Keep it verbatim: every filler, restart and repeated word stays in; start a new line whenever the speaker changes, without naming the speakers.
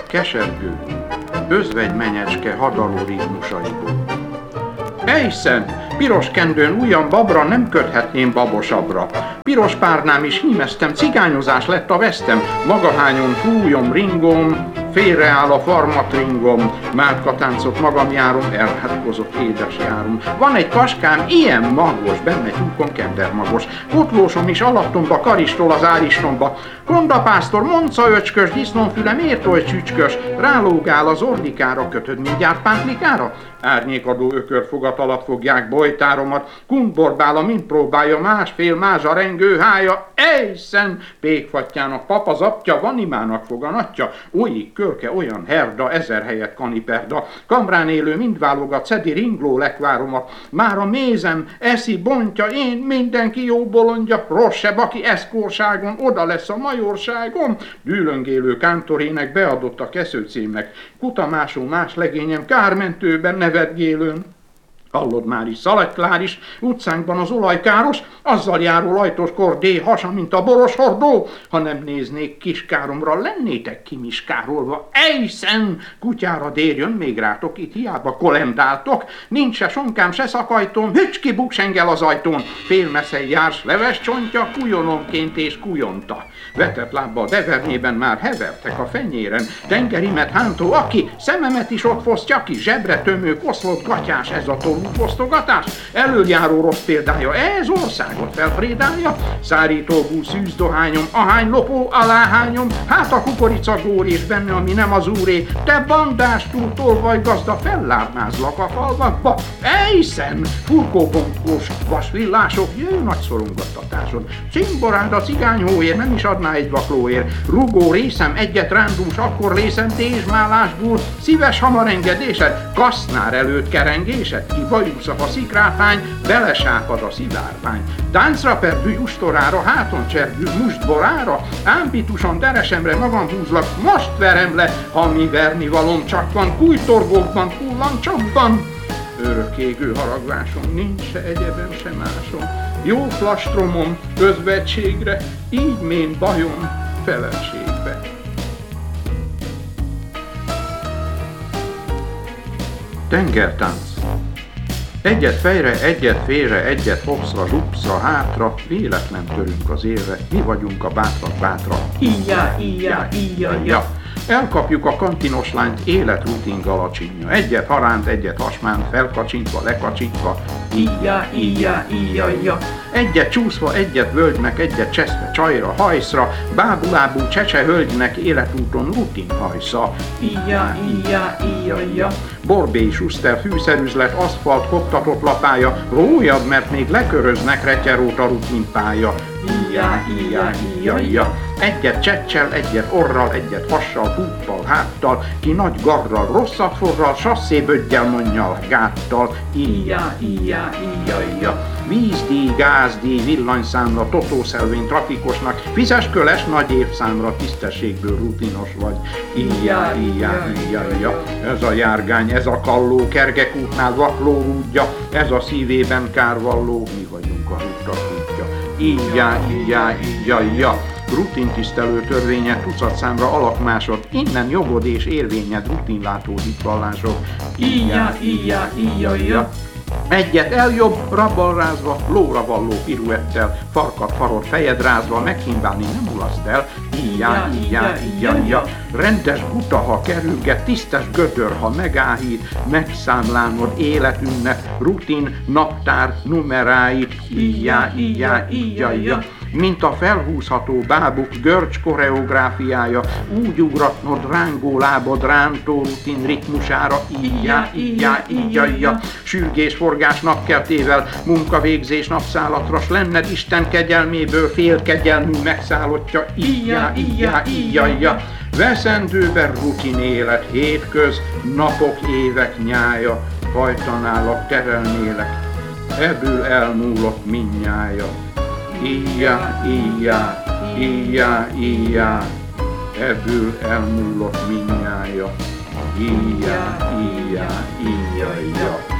kesergő, özvegy menyecske hadaló ritmusaiból. Ejszen, piros kendőn ujjam babra nem köthetném babosabbra. Piros párnám is hímeztem, cigányozás lett a vesztem. Magahányon fújom, ringom, félreáll a farmatringom. Márkatáncot magam járom, elhátkozott édes járom. Van egy kaskám, ilyen magos, benne tyúkon kendermagos. Kotlósom is alattomba, karistól az áristomba. Kondapásztor, monca öcskös, disznófüle, miért oly csücskös? Rálógál az ordikára, kötöd mindjárt pántlikára? Árnyékadó ökörfogat alatt fogják bojtáromat, kuntborbála, mint próbálja, másfél mázsa rengő hája, ejszen, pékfattyának papa zaptya, vanimának foganatja, olyik körke olyan herda, ezer helyett kaniperda, kamrán élő mind válogat, szedi ringló lekváromat, már a mézem eszi, bontja, én mindenki jó bolondja, rossebb, aki eszkórságon, oda lesz a majorságom, dűlöngélő kántorének beadott a keszőcémnek, kutamású más legényem kármentőben nevetgélőn. Hallod már is, Szaladklár is, utcánkban az olajkáros, azzal járó lajtos kordé, hasa, mint a boros hordó. Ha nem néznék kiskáromra, lennétek kimiskárolva. Ejszen, kutyára dérjön még rátok, itt hiába kolendáltok. Nincs se sonkám, se szakajtóm, hücski buksengel az ajtón. Félmeszel járs, leves csontja, kujonomként és kujonta. Vetett lábbal devernében már hevertek a fenyéren. Tengerimet hántó, aki szememet is ott fosztja ki, zsebre tömő, koszlott gatyás, ez a torúfosztogatás. Elöljáró rossz példája, ez országot felfrédálja. Szárító szűz dohányom, ahány lopó aláhányom, hát a kukoricagór és benne, ami nem az úré. Te bandás túltól vagy gazda, fellármázlak a falvakba. Ejszen, furkópontkós vasvillások, jöjj nagy szorongattatásod. Cimborád a cigányhóér, nem is adná egy vaklóér. Rugó részem, egyet rándús, akkor lészem tézsmálásból. Szíves hamarengedésed, kasznár előtt kerengésed. Ki bajuszak a szikráfány, belesápad a szivárvány. Táncra perdülj ustorára, háton csergül mustborára, ámbituson deresemre magam húzlak, most verem le, ha mi verni valom csak van, kújtorgókban, kullancsobban. Örökégő haragvásom, nincs se egyebem, se másom. Jó flastromom, özvegységre, így mén bajom feleségbe. Tengertánc. Egyet fejre, egyet félre, egyet hopszra, zsupszra, hátra, véletlen törünk az élre, mi vagyunk a bátrak bátra.
Ijjá, ijjá, ijjá, ja.
Elkapjuk a kantinos lányt, életrutin galacsinja. Egyet haránt, egyet hasmánt, felkacsintva, lekacsintva.
Ijjá, ijjá, ijjá, ja.
Egyet csúszva, egyet völgynek, egyet cseszve, csajra, hajszra, bábulábú csecse hölgynek életúton rutin hajsza.
Ijjá, ijjá, ijjá, ja.
Borbély, Schuster, fűszerüzlet, aszfalt, koptatott lapája, rójad, mert még leköröznek, retyerót a rutinpálya.
Ijjá, ijjá, ijjá, ja.
Egyet csecsel, egyet orral, egyet hassal, húppal, háttal, ki nagy garral, rosszat forral, sasszéböggyel, monnyal, gáttal.
Ijjá, ijjá, ijjá, ja.
Vízdíj, gázdíj, villanyszámra, totószelvény trafikosnak, fizes köles nagy évszámra, tisztességből rutinos vagy. Ijjá, ijjá, ijjá, ja. Ez a járgány, ez a kalló, kergekútnál vakló rúdja, ez a szívében kárvalló, mi vagyunk a rúdtak rúdja. Ijjá, ijjá, ijjá, ja. Rutintisztelő törvényed, tucat számra alakmásod, innen jogod és érvényed, rutinlátó hitvallások.
Ijjá, ijjá, ijjá, ja.
Egyet eljobb, rabbal rázva, lóra valló piruettel, farkat farod fejed rázva, meghimbálni nem ulaszt el. Ijjá, ijjá, ijjá, ijjá. Rendes buta, ha kerülget, tisztes gödör, ha megállít, megszámlálnod életünknek, rutin, naptár, numeráit. Ijjá, ijjá, ijjá, ijjá. Mint a felhúzható bábuk görcs koreográfiája, úgy ugratnod rángó lábad rántó rutin ritmusára. Ijjá, ijjá, ijjá, ijjá. Sürgés forgás napkeltével, munkavégzés napszálatra, s lenned Isten kegyelméből fél kegyelmű megszállottja. Ijjá, ijjá, ijjá, ijjá. Veszendőben rutin élet, hétköz, napok, évek nyája, hajtanállak, terelnélek, ebből elmúlott mindnyája. Ijjá, ijjá, ijjá, ijjá, ebből elmúlott mindnyája. Ijjá, ijjá, ijjá, ijjá.